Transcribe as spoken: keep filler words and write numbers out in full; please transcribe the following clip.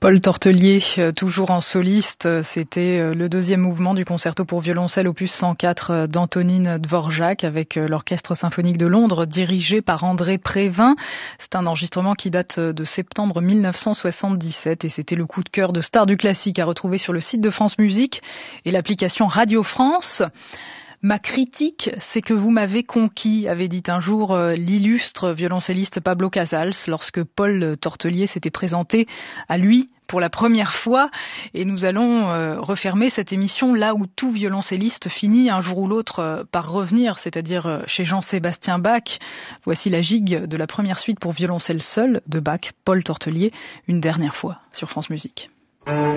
Paul Tortelier, toujours en soliste, c'était le deuxième mouvement du concerto pour violoncelle opus cent quatre d'Antonín Dvořák avec l'Orchestre symphonique de Londres dirigé par André Prévin. C'est un enregistrement qui date de septembre mille neuf cent soixante-dix-sept et c'était le coup de cœur de Stars du classique à retrouver sur le site de France Musique et l'application Radio France. Ma critique, c'est que vous m'avez conquis, avait dit un jour l'illustre violoncelliste Pablo Casals lorsque Paul Tortelier s'était présenté à lui pour la première fois. Et nous allons euh, refermer cette émission là où tout violoncelliste finit un jour ou l'autre euh, par revenir, c'est-à-dire chez Jean-Sébastien Bach. Voici la gigue de la première suite pour violoncelle seule de Bach, Paul Tortelier, une dernière fois sur France Musique.